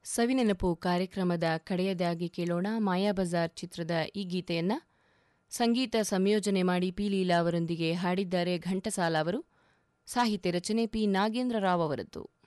ಸವಿನೆನಪು ಕಾರ್ಯಕ್ರಮದ ಕಡೆಯದಾಗಿ ಕೇಳೋಣ ಮಾಯಾಬಜಾರ್ ಚಿತ್ರದ ಈ ಗೀತೆಯನ್ನ. ಸಂಗೀತ ಸಂಯೋಜನೆ ಮಾಡಿ ಪಿ ಲೀಲಾ ಅವರೊಂದಿಗೆ ಹಾಡಿದ್ದಾರೆ ಘಂಟಸಾಲ ಅವರು. ಸಾಹಿತ್ಯ ರಚನೆ ಪಿ ನಾಗೇಂದ್ರ ರಾವ್ ಅವರದ್ದು.